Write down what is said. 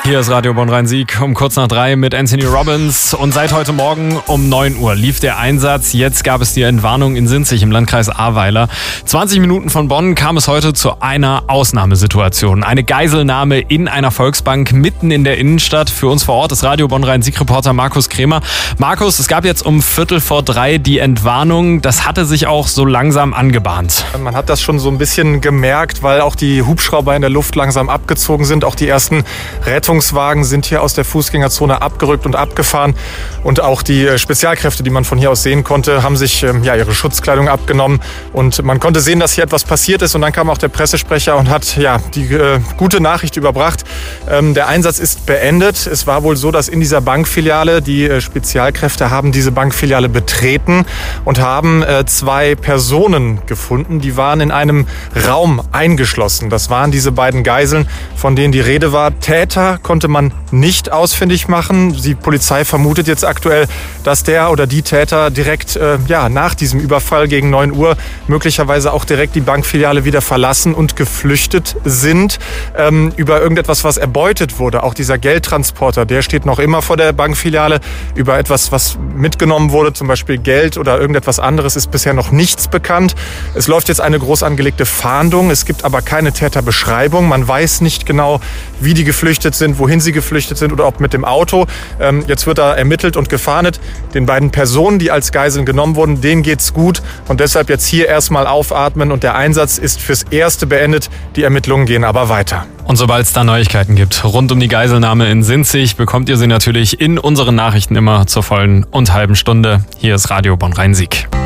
Hier ist Radio Bonn-Rhein-Sieg um kurz nach 3 mit Anthony Robbins. Und seit heute Morgen um 9 Uhr lief der Einsatz. Jetzt gab es die Entwarnung in Sinzig im Landkreis Ahrweiler. 20 Minuten von Bonn kam es heute zu einer Ausnahmesituation. Eine Geiselnahme in einer Volksbank mitten in der Innenstadt. Für uns vor Ort ist Radio Bonn-Rhein-Sieg-Reporter Markus Krämer. Markus, es gab jetzt um 2:45 die Entwarnung. Das hatte sich auch so langsam angebahnt. Man hat das schon so ein bisschen gemerkt, weil auch die Hubschrauber in der Luft langsam abgezogen sind. Auch die ersten Rettungswagen sind hier aus der Fußgängerzone abgerückt und abgefahren. Und auch die Spezialkräfte, die man von hier aus sehen konnte, haben sich ihre Schutzkleidung abgenommen. Und man konnte sehen, dass hier etwas passiert ist. Und dann kam auch der Pressesprecher und hat die gute Nachricht überbracht. Der Einsatz ist beendet. Es war wohl so, dass in dieser Bankfiliale die Spezialkräfte haben diese Bankfiliale betreten und haben 2 Personen gefunden. Die waren in einem Raum eingeschlossen. Das waren diese beiden Geiseln, von denen die Rede war. Täter konnte man nicht ausfindig machen. Die Polizei vermutet jetzt aktuell, dass der oder die Täter direkt nach diesem Überfall gegen 9 Uhr möglicherweise auch direkt die Bankfiliale wieder verlassen und geflüchtet sind über irgendetwas, was erbeutet wurde. Auch dieser Geldtransporter, der steht noch immer vor der Bankfiliale. Über etwas, was mitgenommen wurde, zum Beispiel Geld oder irgendetwas anderes, ist bisher noch nichts bekannt. Es läuft jetzt eine groß angelegte Fahndung. Es gibt aber keine Täterbeschreibung. Man weiß nicht genau, wie die geflüchtet sind, wohin sie geflüchtet sind oder ob mit dem Auto. Jetzt wird da ermittelt und gefahndet. Den beiden Personen, die als Geiseln genommen wurden, denen geht's gut. Und deshalb jetzt hier erstmal aufatmen. Und der Einsatz ist fürs Erste beendet. Die Ermittlungen gehen aber weiter. Und sobald es da Neuigkeiten gibt rund um die Geiselnahme in Sinzig, bekommt ihr sie natürlich in unseren Nachrichten immer zur vollen und halben Stunde. Hier ist Radio Bonn-Rhein-Sieg.